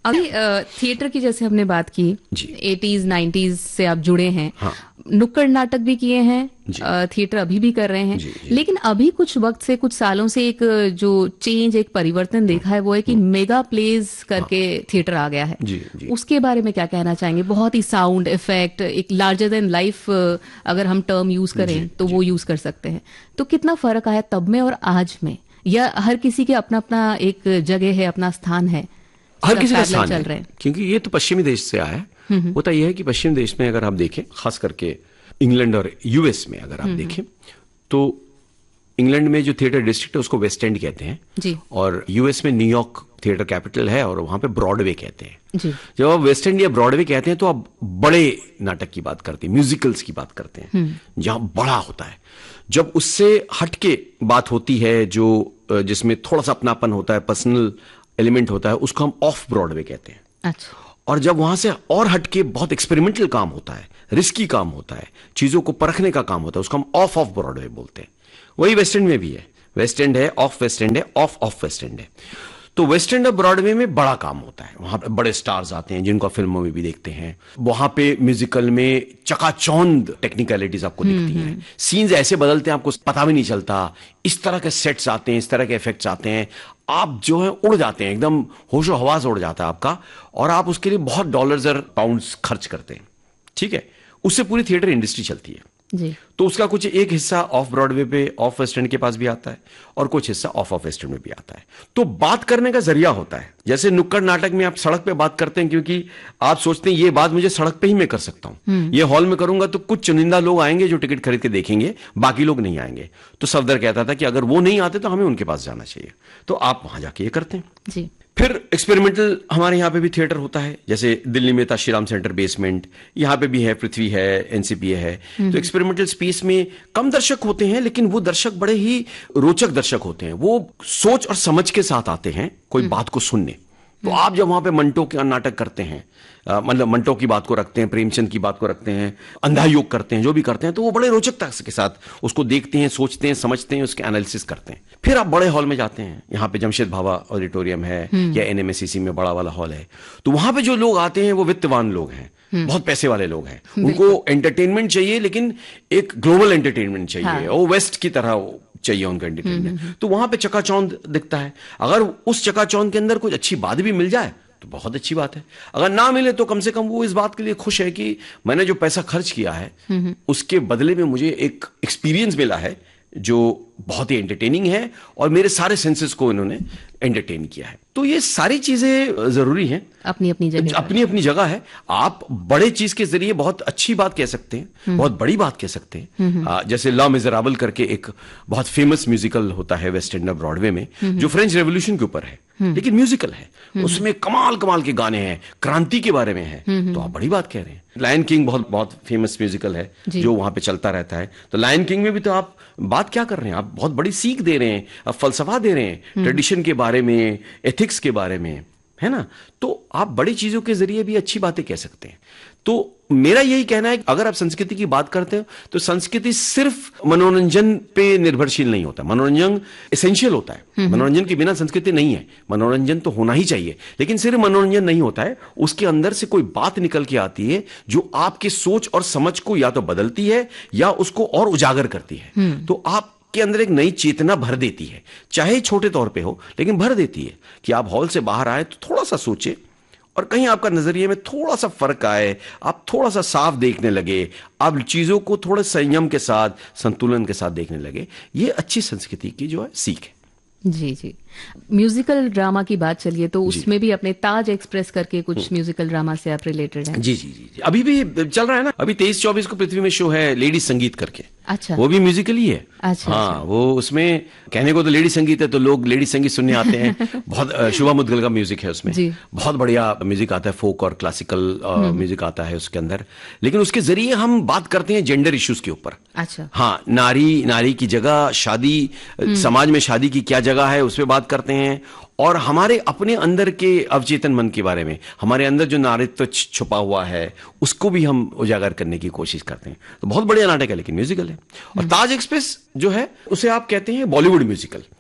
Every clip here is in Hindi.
अभी थिएटर की जैसे हमने बात की, 80s 90s से आप जुड़े हैं। हाँ। नुक्कड़ नाटक भी किए हैं, थिएटर अभी भी कर रहे हैं। लेकिन अभी कुछ वक्त से, कुछ सालों से एक जो चेंज, एक परिवर्तन देखा है वो है कि मेगा प्लेज करके थिएटर आ गया है। उसके बारे में क्या कहना चाहेंगे? बहुत ही साउंड इफेक्ट, एक लार्जर देन लाइफ अगर हम टर्म यूज करें तो वो यूज कर सकते हैं। तो कितना फर्क आया तब में और आज में, या हर किसी के अपना अपना एक जगह है, अपना स्थान है? हर किसी का स्थान है, क्योंकि ये तो पश्चिमी देश से आया है। होता यह है कि पश्चिमी देश में अगर आप देखें, खास करके इंग्लैंड और यूएस में अगर आप देखें, तो इंग्लैंड में जो थिएटर डिस्ट्रिक्ट है उसको वेस्ट एंड कहते हैं जी। और यूएस में न्यूयॉर्क थिएटर कैपिटल है और वहां पे ब्रॉडवे कहते हैं जी। जब आप वेस्ट एंड या ब्रॉडवे कहते हैं तो आप बड़े नाटक की बात करते हैं, म्यूजिकल्स की बात करते हैं, जहां बड़ा होता है। जब उससे हटके बात होती है, जो जिसमें थोड़ा सा अपनापन होता है, पर्सनल एलिमेंट होता है, उसको हम ऑफ ब्रॉडवे कहते हैं। अच्छा। और जब वहां से और हटके बहुत एक्सपेरिमेंटल काम होता है, रिस्की काम होता है, चीजों को परखने का काम होता है, उसको हम ऑफ ब्रॉडवे बोलते हैं। वही वेस्ट एंड में भी है, वेस्ट एंड है, ऑफ वेस्ट एंड है, ऑफ वेस्ट एंड है। तो वेस्ट एंड और ब्रॉडवे में बड़ा काम होता है, वहां पे बड़े स्टार्स आते हैं जिनको फिल्मों में भी देखते हैं। वहां पे म्यूजिकल में चकाचौंध टेक्निकलिटीज आपको दिखती हैं, सीन्स ऐसे बदलते हैं आपको पता भी नहीं चलता, इस तरह के सेट्स आते हैं, इस तरह के इफेक्ट्स आते हैं, आप जो है उड़ जाते हैं, एकदम होशो हवास उड़ जाता है आपका, और आप उसके लिए बहुत डॉलर्स और पाउंड्स खर्च करते हैं। ठीक है, उससे पूरी थिएटर इंडस्ट्री चलती है जी। तो उसका कुछ एक हिस्सा ऑफ ब्रॉडवे पे, ऑफ वेस्ट एंड के पास भी आता है, और कुछ हिस्सा ऑफ वेस्ट एंड में भी आता है। तो बात करने का जरिया होता है। जैसे नुक्कड़ नाटक में आप सड़क पे बात करते हैं, क्योंकि आप सोचते हैं ये बात मुझे सड़क पे ही मैं कर सकता हूं, ये हॉल में करूंगा तो कुछ चुनिंदा लोग आएंगे जो टिकट खरीद के देखेंगे, बाकी लोग नहीं आएंगे। तो सफदर कहता था कि अगर वो नहीं आते तो हमें उनके पास जाना चाहिए, तो आप वहां जाके ये करते हैं जी। फिर एक्सपेरिमेंटल हमारे यहाँ पे भी थिएटर होता है, जैसे दिल्ली में था श्रीराम सेंटर बेसमेंट, यहाँ पे भी है, पृथ्वी है, एनसीपीए है। तो एक्सपेरिमेंटल स्पेस में कम दर्शक होते हैं, लेकिन वो दर्शक बड़े ही रोचक दर्शक होते हैं। वो सोच और समझ के साथ आते हैं कोई बात को सुनने। तो आप जब वहां पे मंटो का नाटक करते हैं, मतलब मंटो की बात को रखते हैं, प्रेमचंद की बात को रखते हैं, अंधा योग करते हैं, जो भी करते हैं, तो वो बड़े रोचकता के साथ उसको देखते हैं, सोचते हैं, समझते हैं, उसके एनालिसिस करते हैं। फिर आप बड़े हॉल में जाते हैं, यहाँ पे जमशेद भाभा ऑडिटोरियम है या एनएमएसीसी में बड़ा वाला हॉल है, तो वहां पे जो लोग आते हैं वो वित्तवान लोग हैं, बहुत पैसे वाले लोग हैं, उनको एंटरटेनमेंट चाहिए, लेकिन एक ग्लोबल एंटरटेनमेंट चाहिए, वो वेस्ट की तरह चाहिए उनका एंटरटेनमेंट। तो वहां पे चकाचौंध दिखता है। अगर उस चकाचौंध के अंदर कुछ अच्छी बात भी मिल जाए तो बहुत अच्छी बात है, अगर ना मिले तो कम से कम वो इस बात के लिए खुश है कि मैंने जो पैसा खर्च किया है उसके बदले में मुझे एक एक्सपीरियंस मिला है जो बहुत ही एंटरटेनिंग है, और मेरे सारे सेंसेस को इन्होंने एंटरटेन किया है। तो ये सारी चीजें जरूरी हैं, अपनी अपनी जगह है। आप बड़े चीज के जरिए बहुत अच्छी बात कह सकते हैं, बहुत बड़ी बात कह सकते हैं। जैसे ला मिजराबल करके एक बहुत फेमस म्यूजिकल होता है वेस्ट एंड ब्रॉडवे में, जो फ्रेंच रेवोल्यूशन के ऊपर है, लेकिन म्यूजिकल है, उसमें कमाल कमाल के गाने हैं, क्रांति के बारे में है, तो आप बड़ी बात कह रहे हैं। लायन किंग बहुत फेमस म्यूजिकल है जो वहां पे चलता रहता है। तो लायन किंग में भी तो आप बात क्या कर रहे हैं, आप बहुत बड़ी सीख दे रहे हैं, आप फलसफा दे रहे हैं, ट्रेडिशन के बारे में, एथिक्स के बारे में, है ना। तो आप बड़ी चीजों के जरिए भी अच्छी बातें कह सकते हैं। तो मेरा यही कहना है कि अगर आप संस्कृति की बात करते हो तो संस्कृति सिर्फ मनोरंजन पे निर्भरशील नहीं होता, मनोरंजन एसेंशियल होता है, मनोरंजन के बिना संस्कृति नहीं है। मनोरंजन तो होना ही चाहिए, लेकिन सिर्फ मनोरंजन नहीं होता है, उसके अंदर से कोई बात निकल के आती है जो आपकी सोच और समझ को या तो बदलती है या उसको और उजागर करती है। तो आप के अंदर एक नई चेतना भर देती है, चाहे छोटे तौर पे हो, लेकिन भर देती है कि आप हॉल से बाहर आए तो थोड़ा सा सोचे और कहीं आपका नजरिए में थोड़ा सा फर्क आए, आप थोड़ा सा साफ देखने लगे, आप चीजों को थोड़े संयम के साथ, संतुलन के साथ देखने लगे। ये अच्छी संस्कृति की जो है सीख है। जी जी। म्यूजिकल ड्रामा की बात चलिए तो उसमें भी अपने ताज एक्सप्रेस करके कुछ म्यूजिकल ड्रामा से आप रिलेटेड हैं। जी जी जी, अभी भी चल रहा है ना, अभी 23-24 को पृथ्वी में शो है लेडी संगीत करके। अच्छा, वो भी म्यूजिकल ही है। अच्छा, हाँ, अच्छा। वो उसमें कहने को तो लेडी संगीत है तो लोग लेडी संगीत सुनने आते हैं। बहुत शुभा मुद्गल का म्यूजिक है उसमें, बहुत बढ़िया म्यूजिक आता है, फोक और क्लासिकल म्यूजिक आता है उसके अंदर, लेकिन उसके जरिए हम बात करते हैं जेंडर इश्यूज के ऊपर। अच्छा, हाँ, नारी की जगह, शादी, समाज में शादी की क्या जगह है उस पर बात करते हैं, और हमारे अपने अंदर के अवचेतन मन के बारे में, हमारे अंदर जो नारीत्व छुपा हुआ है उसको भी हम उजागर करने की कोशिश करते हैं। तो बहुत बढ़िया नाटक है, लेकिन म्यूजिकल है। और ताज एक्सप्रेस जो है उसे आप कहते हैं बॉलीवुड म्यूजिकल।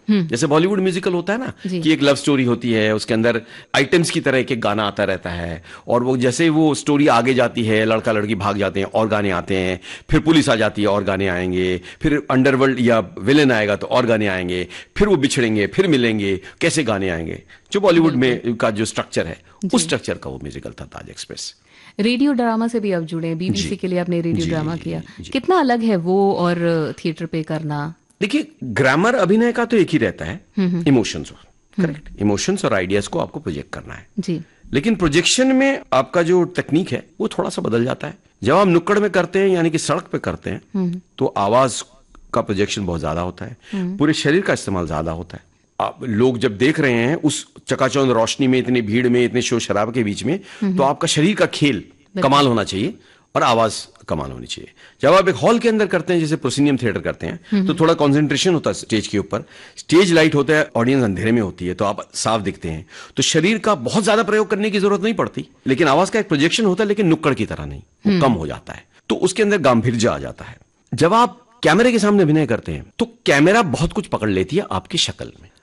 जैसे बॉलीवुड म्यूजिकल होता है ना कि एक लव स्टोरी होती है, उसके अंदर आइटम्स की तरह एक गाना आता रहता है, और वो जैसे वो स्टोरी आगे जाती है, लड़का लड़की भाग जाते हैं और गाने आते हैं, फिर पुलिस आ जाती है और गाने आएंगे, फिर अंडरवर्ल्ड या विलेन आएगा तो और गाने आएंगे, फिर वो बिछड़ेंगे, फिर मिलेंगे, कैसे गाने आएंगे। जो बॉलीवुड में का जो स्ट्रक्चर है, उस स्ट्रक्चर का वो म्यूजिकल था ताज एक्सप्रेस। रेडियो ड्रामा से भी अब जुड़े, बीबीसी के लिए आपने रेडियो ड्रामा किया, कितना अलग है वो और थिएटर पे करना? देखिए, ग्रामर अभिनय का तो एक ही रहता है, इमोशंस, करेक्ट, इमोशंस और आइडियाज को आपको प्रोजेक्ट करना है जी। लेकिन प्रोजेक्शन में आपका जो टेक्निक है वो थोड़ा सा बदल जाता है। जब आप नुक्कड़ में करते हैं, यानी कि सड़क पे करते हैं, तो आवाज का प्रोजेक्शन बहुत ज्यादा होता है, पूरे शरीर का इस्तेमाल ज्यादा होता है। आप लोग जब देख रहे हैं उस चकाचौंध रोशनी में, इतनी भीड़ में, इतने शोर शराबे के बीच में, तो आपका शरीर का खेल कमाल होना चाहिए और आवाज कमाल होनी चाहिए। जब आप एक हॉल के अंदर करते हैं, जैसे प्रोसिनियम थिएटर करते हैं, तो थोड़ा कंसंट्रेशन होता है स्टेज के ऊपर, स्टेज लाइट होता है, ऑडियंस अंधेरे में होती है, तो आप साफ दिखते हैं, तो शरीर का बहुत ज्यादा प्रयोग करने की जरूरत नहीं पड़ती, लेकिन आवाज का एक प्रोजेक्शन होता है, लेकिन नुक्कड़ की तरह नहीं, वो कम हो जाता है, तो उसके अंदर गांभीर्य आ जाता है। जब आप कैमरे के सामने अभिनय करते हैं तो कैमरा बहुत कुछ पकड़ लेती है आपकी शक्ल में,